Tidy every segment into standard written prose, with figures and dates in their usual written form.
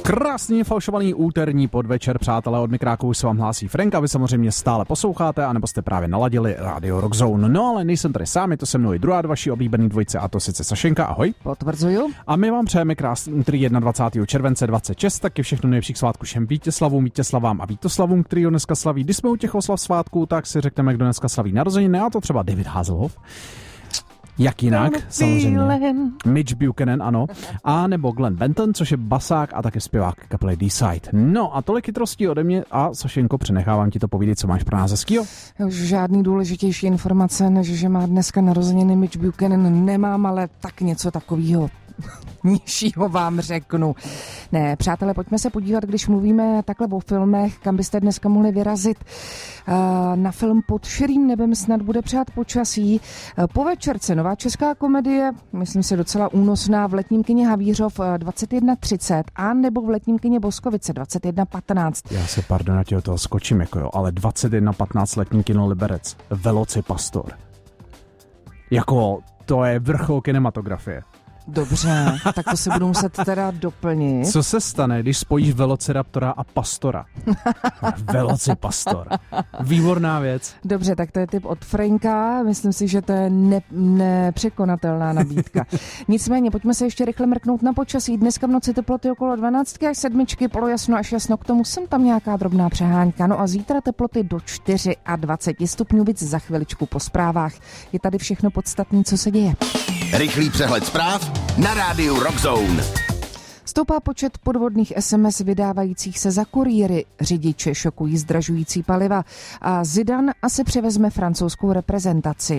Krásný falšovaný úterní podvečer, přátelé, od mikráků se vám hlásí Frank a vy samozřejmě stále posloucháte, anebo jste právě naladili Radio Rock Zone. No ale nejsem tady sám, je to se mnou i druhá vaší oblíbený dvojice, a to sice Sašenka, ahoj. Potvrzuju. A my vám přejeme krásný úterý 21. července 26, taky všechno nejlepších svátků všem Vítězslavám a Vítoslavům, který dneska slaví. Když jsme u těch oslav svátků, tak si řekneme, kdo dneska slaví narozeniny, a to třeba David Hasselhoff. Jak jinak, samozřejmě. Mitch Buchanan, ano. A nebo Glenn Benton, což je basák a také zpěvák kapely D-Side. No a tolik chytrostí ode mě a Sašenko, přenechávám ti to povídat, co máš pro nás hezkýho. Už žádný důležitější informace, než že má dneska narozeniny Mitch Buchanan, nemám, ale tak něco takového nižšího vám řeknu. Ne, přátelé, pojďme se podívat, když mluvíme takhle o filmech, kam byste dneska mohli vyrazit. Na film Pod širým nebem snad bude přát počasí. Po večerce nová česká komedie, myslím si docela únosná, v letním kině Havířov 21:30 a nebo v letním kině Boskovice 21:15. Já se, pardon, na tě toho skočím, jako jo, ale 21:15 letní kino Liberec. Velocipastor. Jako, to je vrchol kinematografie. Dobře, tak to se budu muset teda doplnit. Co se stane, když spojíš velociraptora a pastora? Velocipastor. Výborná věc. Dobře, tak to je tip od Franka. Myslím si, že to je nepřekonatelná nabídka. Nicméně, pojďme se ještě rychle mrknout na počasí. Dneska v noci teploty okolo 12 až 7, polojasno až jasno. K tomu jsem tam nějaká drobná přehánka. No a zítra teploty do 24 stupňů, víc za chviličku po zprávách. Je tady všechno podstatné, co se děje. Rychlý přehled zpráv na rádiu Rock Zone. Stoupá počet podvodných SMS vydávajících se za kurýry. Řidiče šokují zdražující paliva a Zidane asi převezme francouzskou reprezentaci.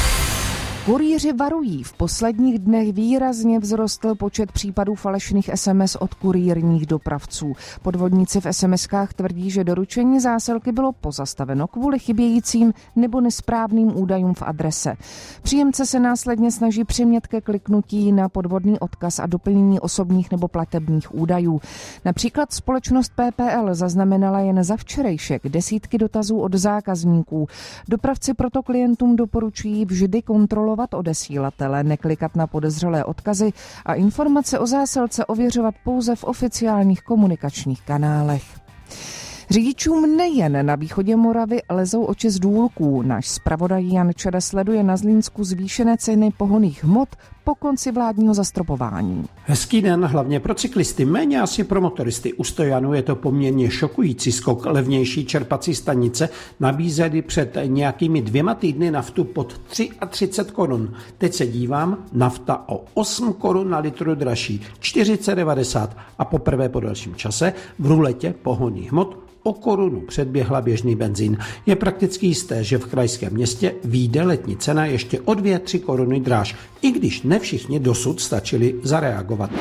Kurýři varují. V posledních dnech výrazně vzrostl počet případů falešných SMS od kurýrních dopravců. Podvodníci v SMS-kách tvrdí, že doručení zásilky bylo pozastaveno kvůli chybějícím nebo nesprávným údajům v adrese. Příjemce se následně snaží přimět ke kliknutí na podvodný odkaz a doplnění osobních nebo platebních údajů. Například společnost PPL zaznamenala jen za včerejšek desítky dotazů od zákazníků. Dopravci proto klientům doporučují vždy kontrolovat odesílatele, neklikat na podezřelé odkazy a informace o zásilce ověřovat pouze v oficiálních komunikačních kanálech. Řidičům nejen na východě Moravy lezou oči z důlků. Náš zpravodaj Jan Čada sleduje na Zlínsku zvýšené ceny pohonných hmot po konci vládního zastropování. Hezký den, hlavně pro cyklisty, méně asi pro motoristy. U Stojanu je to poměrně šokující skok. Levnější čerpací stanice nabízely před nějakými 2 týdny naftu pod 33 korun. Teď se dívám, nafta o 8 korun na litru dražší, 40,90 a poprvé po dalším čase v ruletě pohonných hmot o korunu předběhla běžný benzín. Je prakticky jisté, že v krajském městě vyjde letní cena ještě o 2-3 koruny dráž, i když ne všichni dosud stačili zareagovat.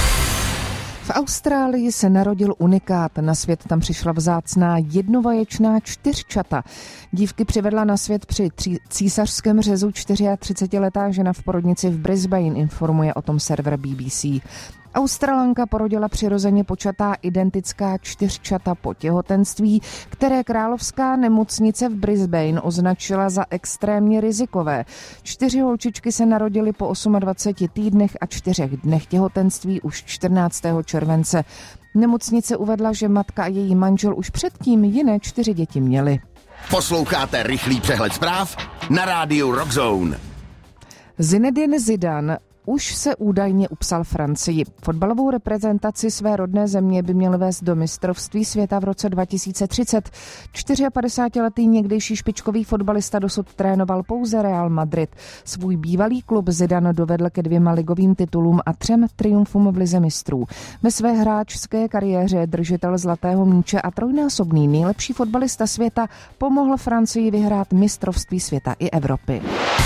V Austrálii se narodil unikát. Na svět tam přišla vzácná jednovaječná čtyřčata. Dívky přivedla na svět při císařském řezu 34letá žena v porodnici v Brisbane, informuje o tom server BBC. Australanka porodila přirozeně počatá identická čtyřčata po těhotenství, které královská nemocnice v Brisbane označila za extrémně rizikové. 4 holčičky se narodily po 28 týdnech a 4 dnech těhotenství už 14. července. Nemocnice uvedla, že matka a její manžel už předtím jiné 4 děti měli. Posloucháte rychlý přehled zpráv na rádiu Rock Zone. Zinedine Zidane už se údajně upsal Francii. Fotbalovou reprezentaci své rodné země by měl vést do mistrovství světa v roce 2030. 54letý někdejší špičkový fotbalista dosud trénoval pouze Real Madrid. Svůj bývalý klub Zidane dovedl ke 2 ligovým titulům a 3 triumfům v lize mistrů. Ve své hráčské kariéře držitel zlatého míče a trojnásobný nejlepší fotbalista světa pomohl Francii vyhrát mistrovství světa i Evropy.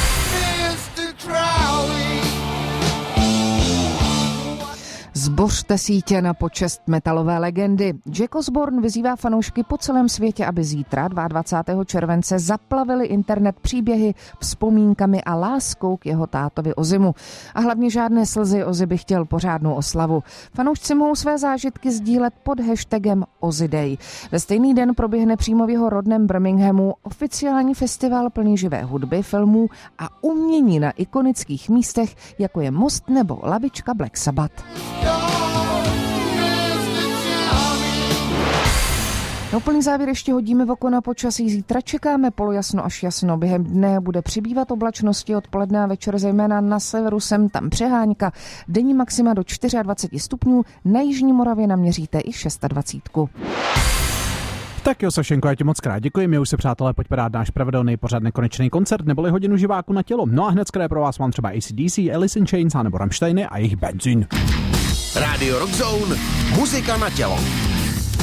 Zbořte sítě na počest metalové legendy. Jack Osbourne vyzývá fanoušky po celém světě, aby zítra, 22. července, zaplavili internet příběhy, vzpomínkami a láskou k jeho tátovi Ozzymu. A hlavně žádné slzy, Ozzy by chtěl pořádnou oslavu. Fanoušci mohou své zážitky sdílet pod hashtagem Ozzy Day. Ve stejný den proběhne přímo v jeho rodném Birminghamu oficiální festival plný živé hudby, filmů a umění na ikonických místech, jako je most nebo lavička Black Sabbath. No, plný závěr ještě hodíme v oko na počasí. Zítra čekáme polojasno až jasno. Během dne bude přibývat oblačnosti, odpoledne a večer zejména na severu sem tam přehánka. Denní maxima do 24 stupňů, na jižní Moravě naměříte i 26. Tak jo, Sašenko, já ti moc krát děkuji. My už se, přátelé, pojďme dát náš pravidelný pořad Nekonečný koncert neboli hodinu živáku na tělo. No a hned, které pro vás mám třeba AC/DC, Alice in Chains nebo Rammsteiny a jejich Benzín. Radio Rock Zone, muzika na tělo.